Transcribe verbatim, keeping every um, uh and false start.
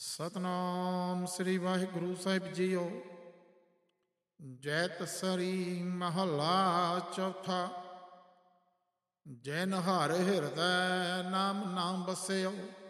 ਸਤਨਾਮ ਸ੍ਰੀ ਵਾਹਿਗੁਰੂ ਸਾਹਿਬ JIO. ਜੈ ਤਸਰੀ ਮਹੱਲਾ ਚੌਥਾ। ਜੈ ਨਹਾਰ ਹਿਰਦੈ ਨਾਮ ਨਾਮ ਬਸਿਓ।